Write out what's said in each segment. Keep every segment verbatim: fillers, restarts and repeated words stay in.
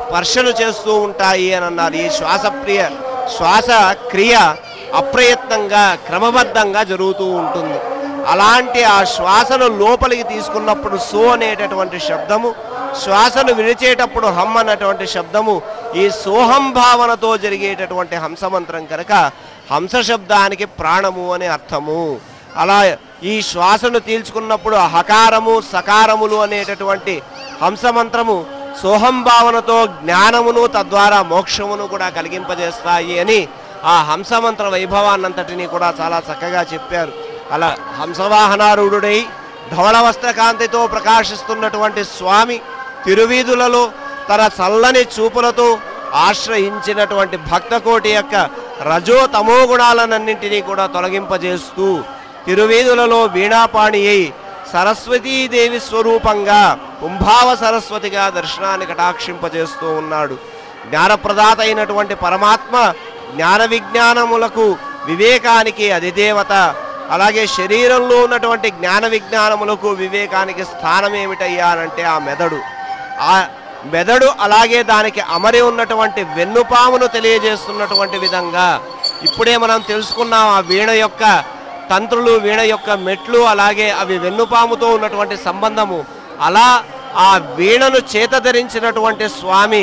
స్పర్శలు చేస్తూ ఉంటాయి అని అన్నారు. ఈ శ్వాసప్రియ శ్వాస క్రియ అప్రయత్నంగా క్రమబద్ధంగా జరుగుతూ ఉంటుంది. అలాంటి ఆ శ్వాసను లోపలికి తీసుకున్నప్పుడు సో అనేటటువంటి శబ్దము, శ్వాసను విడిచేటప్పుడు హమ్ అన్నటువంటి శబ్దము, ఈ సోహం భావనతో జరిగేటటువంటి హంసమంత్రం కనుక హంస శబ్దానికి ప్రాణము అని అర్థము. అలా ఈ శ్వాసను తీల్చుకున్నప్పుడు హకారము సకారములు అనేటటువంటి హంసమంత్రము సోహం భావనతో జ్ఞానమును తద్వారా మోక్షమును కూడా కలిగింపజేస్తాయి అని ఆ హంసమంత్ర వైభవాన్నంతటినీ కూడా చాలా చక్కగా చెప్పారు. అలా హంసవాహనారూఢుడై ధవళ వస్త్రకాంతితో ప్రకాశిస్తున్నటువంటి స్వామి తిరువీధులలో తన చల్లని చూపులతో ఆశ్రయించినటువంటి భక్తకోటి యొక్క రజో తమో గుణాలన్నింటినీ కూడా తొలగింపజేస్తూ తిరువీధులలో వీణాపాణి అయి సరస్వతీదేవి స్వరూపంగా కుంభావ సరస్వతిగా దర్శనాన్ని కటాక్షింపజేస్తూ ఉన్నాడు. జ్ఞానప్రదాత అయినటువంటి పరమాత్మ జ్ఞాన విజ్ఞానములకు వివేకానికి అధిదేవత. అలాగే శరీరంలో ఉన్నటువంటి జ్ఞాన విజ్ఞానములకు వివేకానికి స్థానం ఏమిటయ్యా అంటే ఆ మెదడు. ఆ మెదడు అలాగే దానికి అమరి ఉన్నటువంటి వెన్నుపామును తెలియజేస్తున్నటువంటి విధంగా ఇప్పుడే మనం తెలుసుకున్నాం. ఆ వీణ యొక్క తంత్రులు, వీణ యొక్క మెట్లు, అలాగే అవి వెన్నుపాముతో ఉన్నటువంటి సంబంధము. అలా ఆ వీణను చేత ధరించినటువంటి స్వామి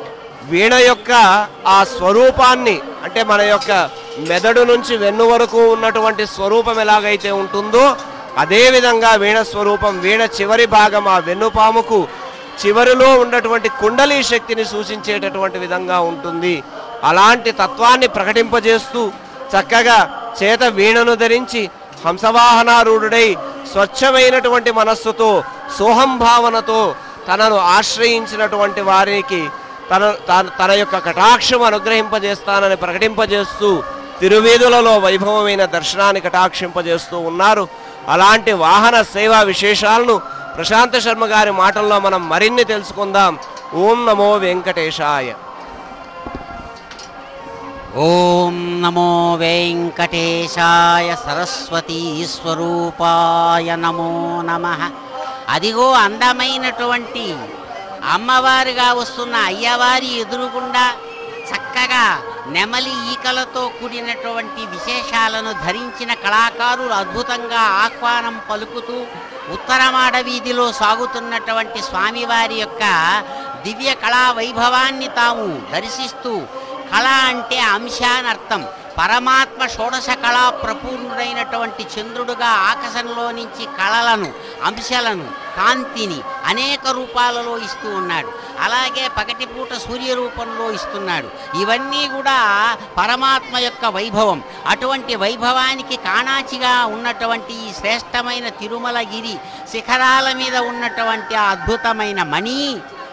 వీణ యొక్క ఆ స్వరూపాన్ని, అంటే మన యొక్క మెదడు నుంచి వెన్ను వరకు ఉన్నటువంటి స్వరూపం ఎలాగైతే ఉంటుందో అదేవిధంగా వీణ స్వరూపం, వీణ చివరి భాగం ఆ వెన్నుపాముకు చివరిలో ఉన్నటువంటి కుండలి శక్తిని సూచించేటటువంటి విధంగా ఉంటుంది. అలాంటి తత్వాన్ని ప్రకటింపజేస్తూ చక్కగా చేత వీణను ధరించి హంసవాహనారూఢుడై స్వచ్ఛమైనటువంటి మనస్సుతో సోహం భావనతో తనను ఆశ్రయించినటువంటి వారికి తన తన యొక్క కటాక్షం అనుగ్రహింపజేస్తానని ప్రకటింపజేస్తూ తిరువీధులలో వైభవమైన దర్శనాన్ని కటాక్షింపజేస్తూ ఉన్నారు. అలాంటి వాహన సేవా విశేషాలను ప్రశాంత శర్మ గారి మాటల్లో మనం మరిన్ని తెలుసుకుందాం. ఓం నమో వెంకటేశాయ. ఓం నమో వెంకటేశాయ సరస్వతీ స్వరూపాయ నమో నమః. అదిగో అందమైనటువంటి అమ్మవారుగా వస్తున్న అయ్యవారి ఎదురుగుండా చక్కగా నెమలి ఈకలతో కూడినటువంటి విశేషాలను ధరించిన కళాకారులు అద్భుతంగా ఆహ్వానం పలుకుతూ ఉత్తరమాడ వీధిలో సాగుతున్నటువంటి స్వామివారి యొక్క దివ్య కళా వైభవాన్ని తాము దర్శిస్తూ, కళ అంటే అంశ అనర్థం. పరమాత్మ షోడశ కళా ప్రపూర్ణుడైనటువంటి చంద్రుడుగా ఆకాశంలో నుంచి కళలను, అంశాలను, కాంతిని అనేక రూపాలలో ఇస్తూ ఉన్నాడు. అలాగే పగటిపూట సూర్య రూపంలో ఇస్తున్నాడు. ఇవన్నీ కూడా పరమాత్మ యొక్క వైభవం. అటువంటి వైభవానికి కాణాచిగా ఉన్నటువంటి ఈ శ్రేష్టమైన తిరుమలగిరి శిఖరాల మీద ఉన్నటువంటి ఆ అద్భుతమైన మణి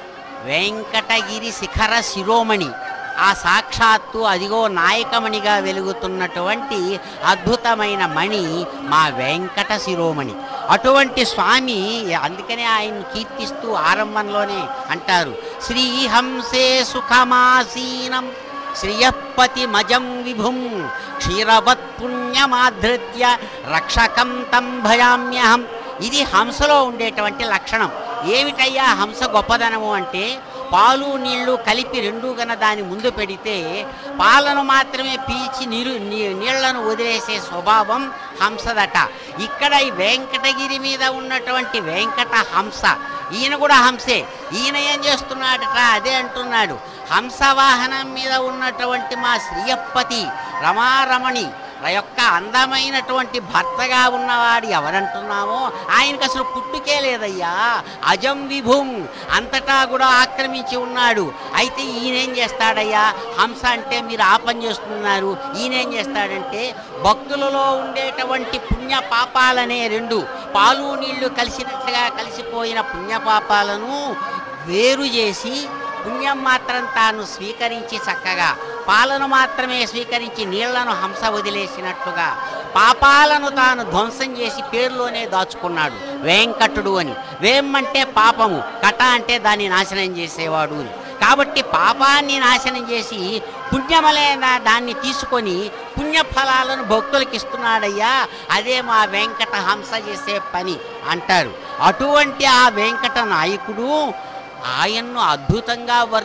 వెంకటగిరి శిఖర శిరోమణి. ఆ సాక్షాత్తు అదిగో నాయకమణిగా వెలుగుతున్నటువంటి అద్భుతమైన మణి మా వెంకట శిరోమణి. అటువంటి స్వామి, అందుకనే ఆయన్ని కీర్తిస్తూ ఆరంభంలోనే అంటారు, శ్రీహంసే సుఖమాసీనం శ్రియపతి మజం విభుం క్షీరవత్ పుణ్యమాధృత్య రక్షకం తం భయామ్యహం. ఇది హంసలో ఉండేటువంటి లక్షణం. ఏమిటయ్యా హంస గొప్పదనము అంటే, పాలు నీళ్లు కలిపి రెండు గన దాని ముందు పెడితే పాలను మాత్రమే పీల్చి నీరు నీళ్లను వదిలేసే స్వభావం హంసదట. ఇక్కడ ఈ వెంకటగిరి మీద ఉన్నటువంటి వెంకట హంస, ఈయన కూడా హంసే. ఈయన ఏం చేస్తున్నాడట అదే అంటున్నాడు, హంసవాహనం మీద ఉన్నటువంటి మా శ్రీయప్పతి రమారమణి యొక్క అందమైనటువంటి భర్తగా ఉన్నవాడు ఎవరంటున్నామో ఆయనకు అసలు పుట్టుకే లేదయ్యా. అజం విభుం, అంతటా కూడా ఆక్రమించి ఉన్నాడు. అయితే ఈయనేం చేస్తాడయ్యా, హంస అంటే మీరు ఆ పని చేస్తున్నారు, ఈయనేం చేస్తాడంటే భక్తులలో ఉండేటువంటి పుణ్య పాపాలనే రెండు పాలు నీళ్లు కలిసినట్లుగా కలిసిపోయిన పుణ్యపాపాలను వేరు చేసి పుణ్యం మాత్రం తాను స్వీకరించి చక్కగా పాలను మాత్రమే స్వీకరించి నీళ్లను హంస వదిలేసినట్లుగా పాపాలను తాను ధ్వంసం చేసి పేరులోనే దాచుకున్నాడు వెంకటుడు అని. వేం అంటే పాపము, కట అంటే దాన్ని నాశనం చేసేవాడు అని. కాబట్టి పాపాన్ని నాశనం చేసి పుణ్యమలైన దాన్ని తీసుకొని పుణ్యఫలాలను భక్తులకు ఇస్తున్నాడయ్యా. అదే మా వెంకట హంస చేసే పని అంటారు. అటువంటి ఆ వెంకట నాయకుడు ఆయన్ను అద్భుతంగా